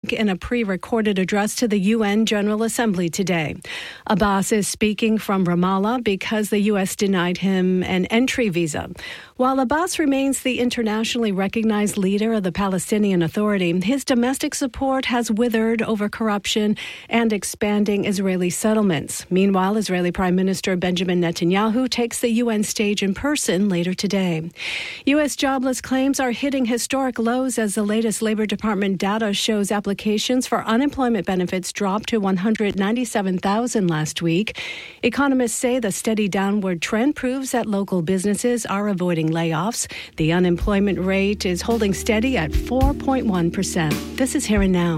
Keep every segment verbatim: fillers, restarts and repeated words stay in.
week in a pre-recorded address to the U N General Assembly today. Abbas is speaking from Ramallah because the U S denied him an entry visa. While Abbas remains the internationally recognized leader of the Palestinian Authority, his domestic support has withered over corruption and expanding Israeli settlements. Meanwhile, Israeli Prime Minister Benjamin Netanyahu takes the U N stage in person later today. U S jobless claims are hitting historic lows as the latest Labor Department data shows applications for unemployment benefits dropped to one hundred ninety-seven thousand last week. Economists say the steady downward trend proves that local businesses are avoiding layoffs. The unemployment rate is holding steady at four point one percent. This is Here and Now.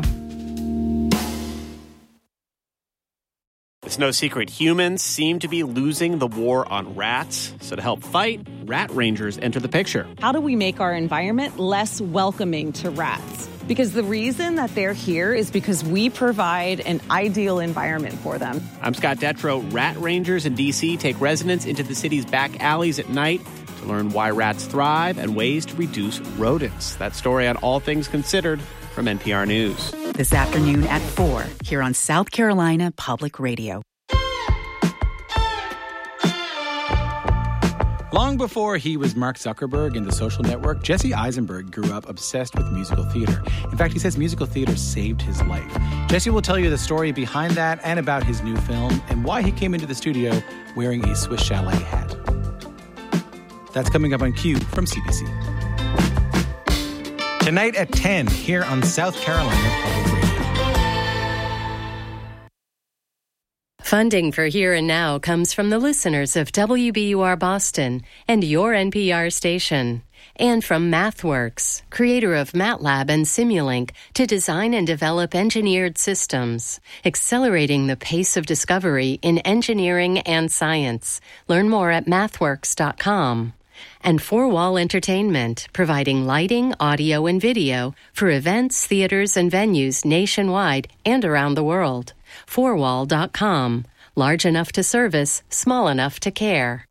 It's no secret humans seem to be losing the war on rats. So to help fight, rat rangers enter the picture. How do we make our environment less welcoming to rats? Because the reason that they're here is because we provide an ideal environment for them. I'm Scott Detrow. Rat rangers in D C take residents into the city's back alleys at night to learn why rats thrive and ways to reduce rodents. That story on All Things Considered from N P R News. This afternoon at four, here on South Carolina Public Radio. Long before he was Mark Zuckerberg in The Social Network, Jesse Eisenberg grew up obsessed with musical theater. In fact, he says musical theater saved his life. Jesse will tell you the story behind that and about his new film and why he came into the studio wearing a Swiss chalet hat. That's coming up on Q from C B C. Tonight at ten, here on South Carolina Public Radio. Funding for Here and Now comes from the listeners of W B U R Boston and your N P R station. And from MathWorks, creator of MATLAB and Simulink, to design and develop engineered systems, accelerating the pace of discovery in engineering and science. Learn more at mathworks dot com. And Four Wall Entertainment, providing lighting, audio, and video for events, theaters, and venues nationwide and around the world. four wall dot com. Large enough to service, small enough to care.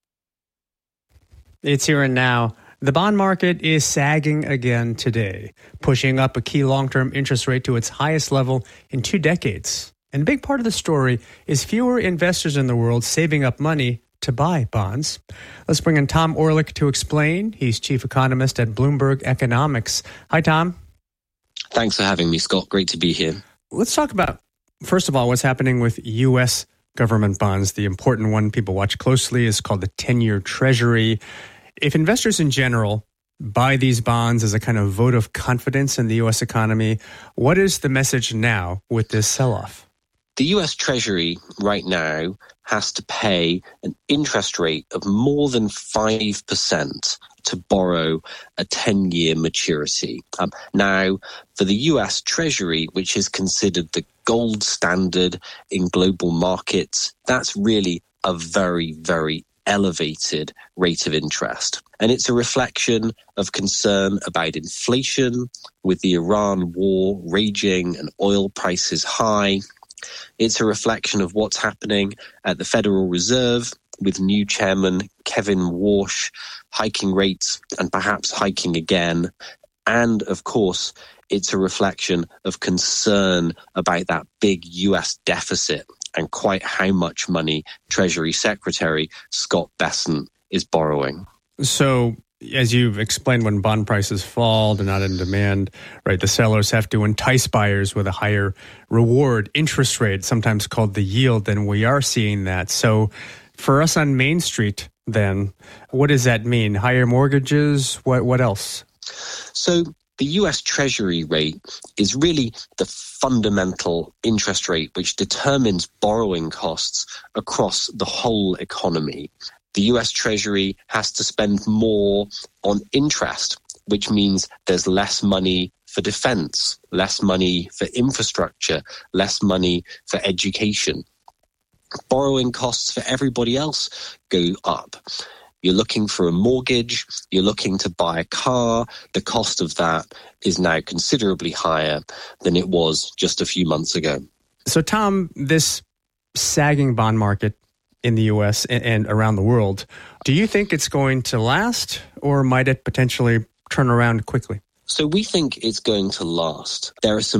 It's Here and Now. The bond market is sagging again today, pushing up a key long-term interest rate to its highest level in two decades. And a big part of the story is fewer investors in the world saving up money to buy bonds. Let's bring in Tom Orlik to explain. He's chief economist at Bloomberg Economics. Hi, Tom. Thanks for having me, Scott. Great to be here. Let's talk about, first of all, what's happening with U S government bonds. The important one people watch closely is called the ten-year Treasury. If investors in general buy these bonds as a kind of vote of confidence in the U S economy, what is the message now with this sell-off? The U S Treasury right now has to pay an interest rate of more than five percent to borrow a ten-year maturity. Um, now, for the U S Treasury, which is considered the gold standard in global markets, that's really a very, very elevated rate of interest. And it's a reflection of concern about inflation, with the Iran war raging and oil prices high. It's a reflection of what's happening at the Federal Reserve, with new chairman Kevin Warsh hiking rates and perhaps hiking again. And of course, it's a reflection of concern about that big U S deficit and quite how much money Treasury Secretary Scott Bessent is borrowing. So, as you've explained, when bond prices fall, they're not in demand, right? The sellers have to entice buyers with a higher reward interest rate, sometimes called the yield, and we are seeing that. So for us on Main Street, then, what does that mean? Higher mortgages? What what else? So the U S Treasury rate is really the fundamental interest rate which determines borrowing costs across the whole economy. The U S Treasury has to spend more on interest, which means there's less money for defense, less money for infrastructure, less money for education. Borrowing costs for everybody else go up. You're looking for a mortgage, you're looking to buy a car. The cost of that is now considerably higher than it was just a few months ago. So, Tom, this sagging bond market in the U S and around the world, do you think it's going to last, or might it potentially turn around quickly? So we think it's going to last. There are some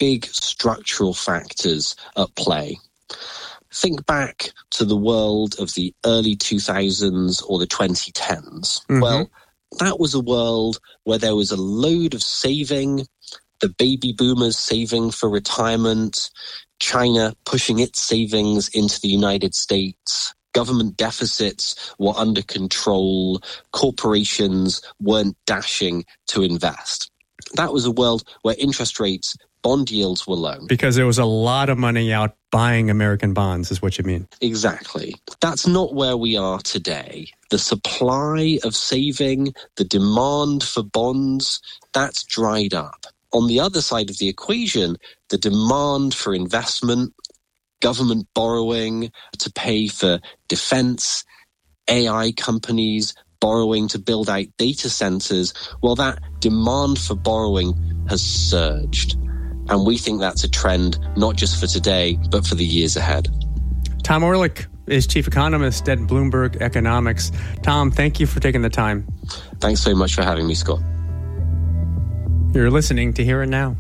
big structural factors at play. Think back to the world of the early two thousands or the twenty tens. Mm-hmm. Well, that was a world where there was a load of saving, the baby boomers saving for retirement, China pushing its savings into the United States, government deficits were under control, corporations weren't dashing to invest. That was a world where interest rates, bond yields were low. Because there was a lot of money out buying American bonds, is what you mean. Exactly. That's not where we are today. The supply of saving, the demand for bonds, that's dried up. On the other side of the equation, the demand for investment, government borrowing to pay for defense, A I companies borrowing to build out data centers, well, that demand for borrowing has surged. And we think that's a trend, not just for today, but for the years ahead. Tom Orlik is chief economist at Bloomberg Economics. Tom, thank you for taking the time. Thanks so much for having me, Scott. You're listening to Here and Now.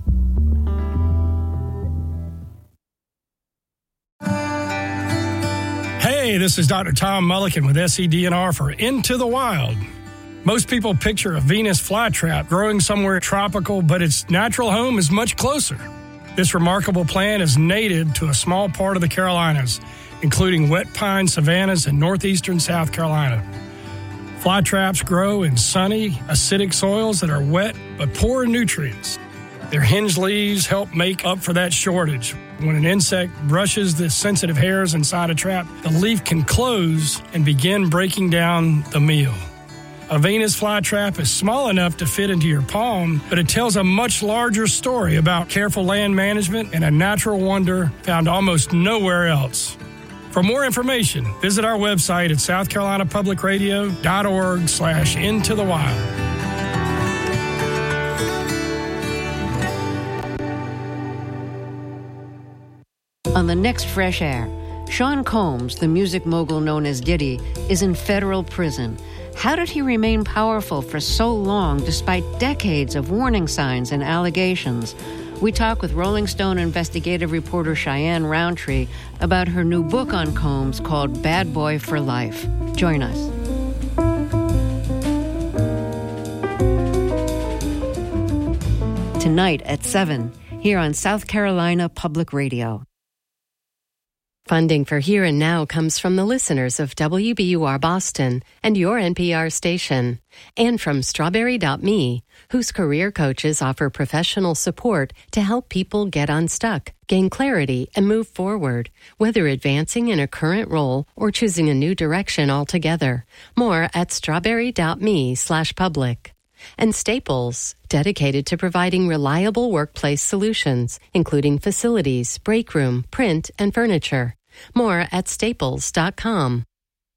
Hey, this is Doctor Tom Mulliken with S E D N R for Into the Wild. Most people picture a Venus flytrap growing somewhere tropical, but its natural home is much closer. This remarkable plant is native to a small part of the Carolinas, including wet pine savannas in northeastern South Carolina. Flytraps grow in sunny, acidic soils that are wet but poor in nutrients. Their hinged leaves help make up for that shortage. When an insect brushes the sensitive hairs inside a trap, the leaf can close and begin breaking down the meal. A Venus flytrap is small enough to fit into your palm, but it tells a much larger story about careful land management and a natural wonder found almost nowhere else. For more information, visit our website at south carolina public radio dot org slash into the wild. On the next Fresh Air, Sean Combs, the music mogul known as Diddy, is in federal prison. How did he remain powerful for so long despite decades of warning signs and allegations? We talk with Rolling Stone investigative reporter Cheyenne Roundtree about her new book on Combs called Bad Boy for Life. Join us. Tonight at seven, here on South Carolina Public Radio. Funding for Here and Now comes from the listeners of W B U R Boston and your N P R station, and from Strawberry dot me, whose career coaches offer professional support to help people get unstuck, gain clarity, and move forward, whether advancing in a current role or choosing a new direction altogether. More at strawberry dot me slash public. And Staples, dedicated to providing reliable workplace solutions, including facilities, break room, print, and furniture. More at staples dot com.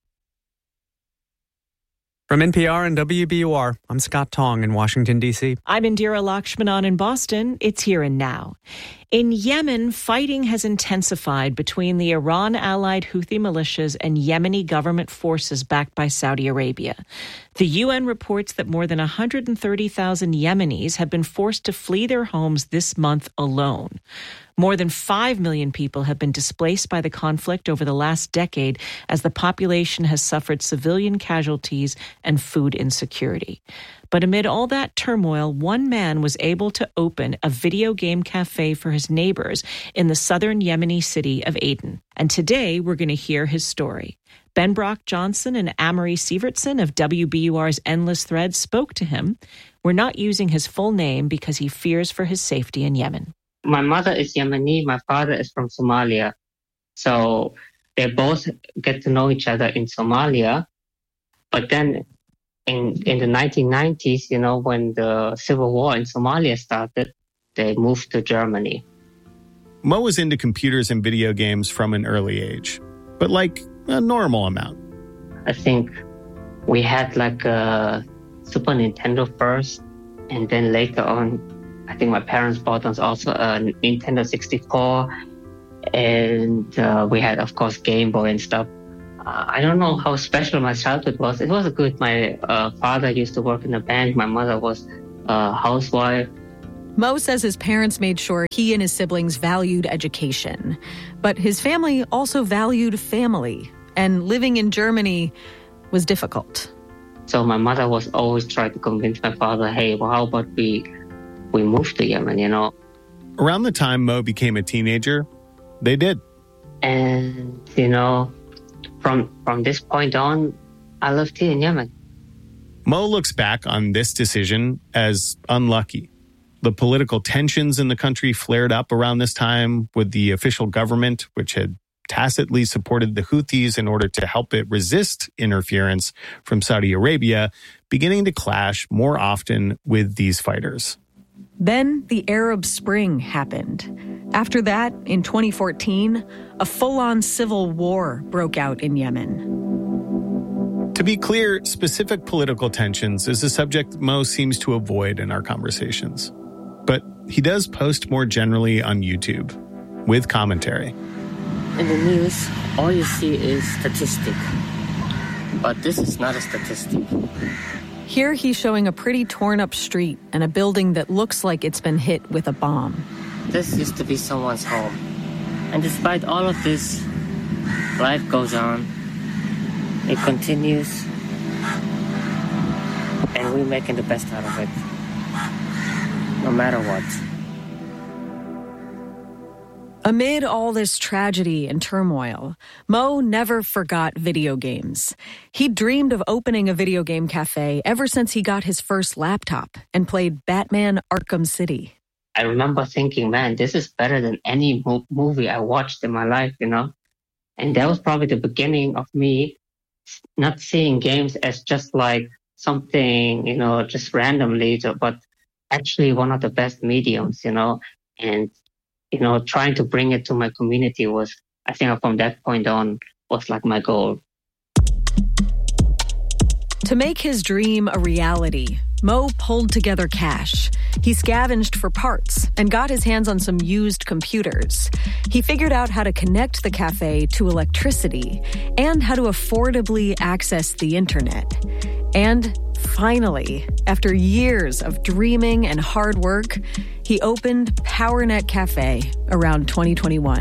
From N P R and W B U R, I'm Scott Tong in Washington, D C. I'm Indira Lakshmanan in Boston. It's Here and Now. In Yemen, fighting has intensified between the Iran-allied Houthi militias and Yemeni government forces backed by Saudi Arabia. The U N reports that more than one hundred thirty thousand Yemenis have been forced to flee their homes this month alone. More than five million people have been displaced by the conflict over the last decade as the population has suffered civilian casualties and food insecurity. But amid all that turmoil, one man was able to open a video game cafe for his neighbors in the southern Yemeni city of Aden. And today, we're going to hear his story. Ben Brock Johnson and Amory Sievertson of W B U R's Endless Thread spoke to him. We're not using his full name because he fears for his safety in Yemen. My mother is Yemeni. My father is from Somalia. So they both get to know each other in Somalia. But then in in the nineteen nineties, you know, when the civil war in Somalia started, they moved to Germany. Mo was into computers and video games from an early age, but like a normal amount. I think we had like a Super Nintendo first, and then later on, I think my parents bought us also a Nintendo sixty-four, and uh, we had, of course, Game Boy and stuff. Uh, I don't know how special my childhood was. It was good. My uh, father used to work in a bank. My mother was a housewife. Mo says his parents made sure he and his siblings valued education. But his family also valued family. And living in Germany was difficult. So my mother was always trying to convince my father, hey, well, how about we, we move to Yemen, you know? Around the time Mo became a teenager, they did. And, you know, from from this point on, I lived here in Yemen. Mo looks back on this decision as unlucky. The political tensions in the country flared up around this time with the official government, which had tacitly supported the Houthis in order to help it resist interference from Saudi Arabia, beginning to clash more often with these fighters. Then the Arab Spring happened. After that, in twenty fourteen, a full-on civil war broke out in Yemen. To be clear, specific political tensions is a subject Mo seems to avoid in our conversations. But he does post more generally on YouTube, with commentary. In the news, all you see is statistic. But this is not a statistic. Here he's showing a pretty torn-up street and a building that looks like it's been hit with a bomb. This used to be someone's home. And despite all of this, life goes on. It continues. And we're making the best out of it. No matter what. Amid all this tragedy and turmoil, Mo never forgot video games. He dreamed of opening a video game cafe ever since he got his first laptop and played Batman Arkham City. I remember thinking, man, this is better than any mo- movie I watched in my life, you know? And that was probably the beginning of me not seeing games as just like something, you know, just randomly, but actually one of the best mediums, you know? And you know, trying to bring it to my community was, I think from that point on, was like my goal. To make his dream a reality, Mo pulled together cash. He scavenged for parts and got his hands on some used computers. He figured out how to connect the cafe to electricity and how to affordably access the internet. And finally, after years of dreaming and hard work, he opened PowerNet Cafe around twenty twenty-one.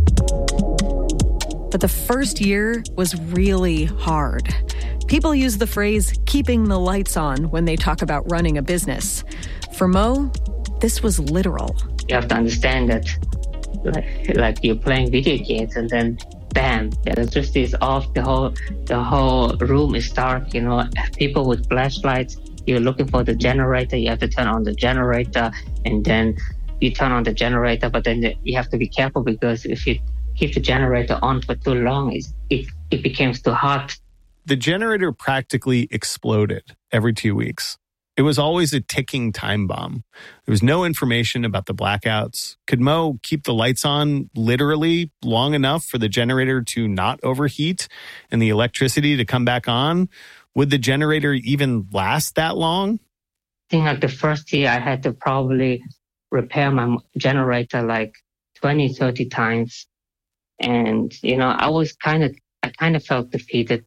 But the first year was really hard. People use the phrase keeping the lights on when they talk about running a business. For Mo, this was literal. You have to understand that like, like you're playing video games and then bam, the electricity is off, the whole the whole room is dark, you know, people with flashlights, you're looking for the generator, you have to turn on the generator, and then you turn on the generator, but then you have to be careful because if you keep the generator on for too long, it, it, it becomes too hot. The generator practically exploded every two weeks. It was always a ticking time bomb. There was no information about the blackouts. Could Mo keep the lights on literally long enough for the generator to not overheat and the electricity to come back on? Would the generator even last that long? I think like the first year I had to probably repair my generator like twenty, thirty times. And, you know, I was kind of, I kind of felt defeated.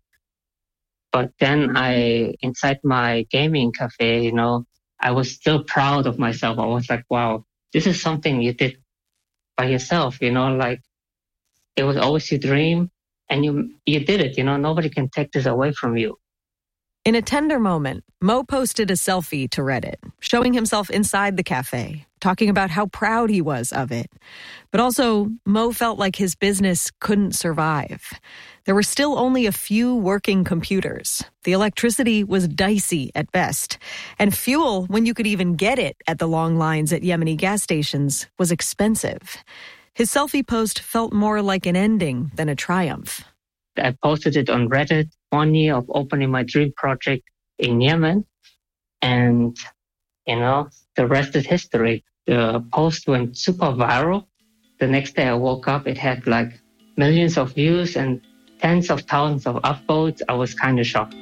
But then I, inside my gaming cafe, you know, I was still proud of myself. I was like, wow, this is something you did by yourself, you know, like it was always your dream and you, you did it, you know, nobody can take this away from you. In a tender moment, Mo posted a selfie to Reddit, showing himself inside the cafe, talking about how proud he was of it. But also, Mo felt like his business couldn't survive. There were still only a few working computers. The electricity was dicey at best. And fuel, when you could even get it at the long lines at Yemeni gas stations, was expensive. His selfie post felt more like an ending than a triumph. I posted it on Reddit, one year of opening my dream project in Yemen. And, you know, the rest is history. The post went super viral. The next day I woke up, it had like millions of views and tens of thousands of upvotes. I was kind of shocked.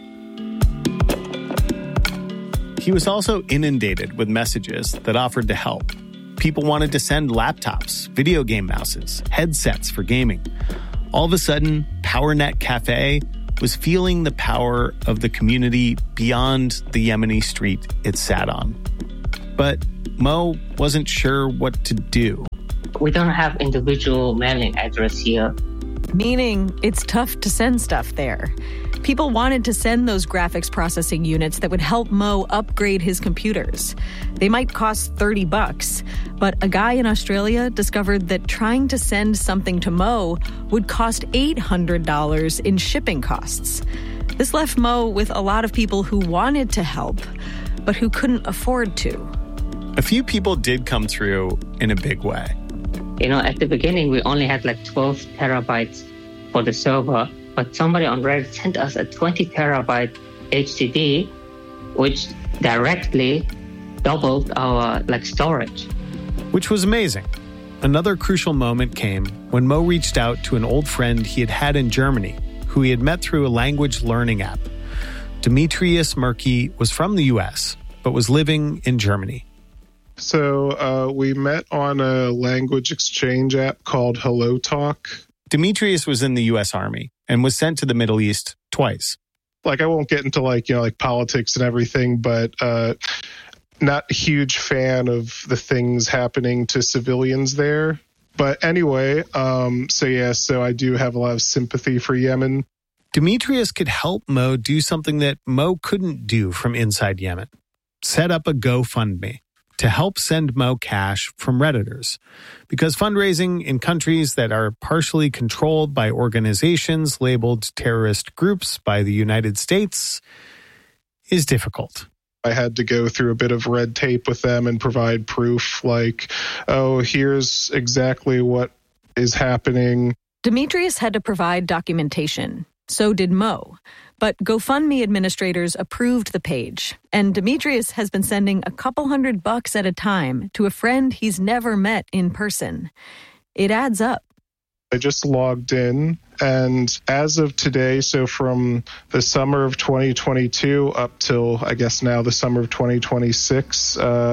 He was also inundated with messages that offered to help. People wanted to send laptops, video game mouses, headsets for gaming. All of a sudden, PowerNet Cafe was feeling the power of the community beyond the Yemeni street it sat on. But Mo wasn't sure what to do. We don't have individual mailing address here. Meaning it's tough to send stuff there. People wanted to send those graphics processing units that would help Mo upgrade his computers. They might cost thirty bucks, but a guy in Australia discovered that trying to send something to Mo would cost eight hundred dollars in shipping costs. This left Mo with a lot of people who wanted to help, but who couldn't afford to. A few people did come through in a big way. You know, at the beginning, we only had like twelve terabytes for the server, but somebody on Reddit sent us a twenty terabyte H D D, which directly doubled our like storage. Which was amazing. Another crucial moment came when Mo reached out to an old friend he had had in Germany, who he had met through a language learning app. Demetrius Murky was from the U S, but was living in Germany. So uh, we met on a language exchange app called HelloTalk. Demetrius was in the U S Army and was sent to the Middle East twice. Like, I won't get into like, you know, like politics and everything, but uh, not a huge fan of the things happening to civilians there. But anyway, um, so yeah, so I do have a lot of sympathy for Yemen. Demetrius could help Mo do something that Mo couldn't do from inside Yemen. Set up a GoFundMe to help send Mo cash from Redditors. Because fundraising in countries that are partially controlled by organizations labeled terrorist groups by the United States is difficult. I had to go through a bit of red tape with them and provide proof like, oh, here's exactly what is happening. Demetrius had to provide documentation. So did Mo. But GoFundMe administrators approved the page, and Demetrius has been sending a couple hundred bucks at a time to a friend he's never met in person. It adds up. I just logged in, and as of today, so from the summer of twenty twenty-two up till, I guess now, the summer of twenty twenty-six, uh,